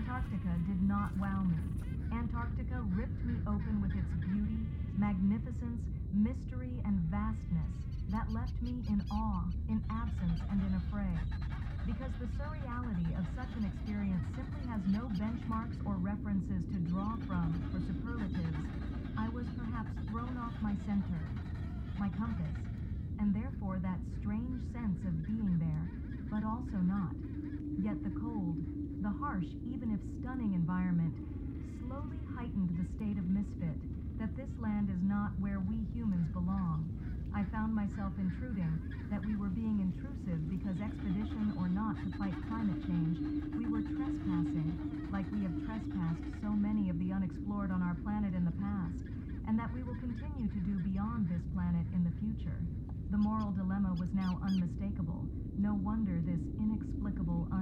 Antarctica did not wow me. Antarctica ripped me open with its beauty, magnificence, mystery, and vastness that left me in awe, in absence, and in affray. Because the surreality of such an experience simply has no benchmarks or references to draw from for superlatives, I was perhaps thrown off my center, my compass, and therefore that strange sense of being there, but also not. Yet the cold, the harsh, even if stunning environment slowly heightened the state of misfit, that this land is not where we humans belong. I found myself intruding, that we were being intrusive because expedition or not to fight climate change, we were trespassing, like we have trespassed so many of the unexplored on our planet in the past, and that we will continue to do beyond this planet in the future. The moral dilemma was now unmistakable. No wonder this inexplicable,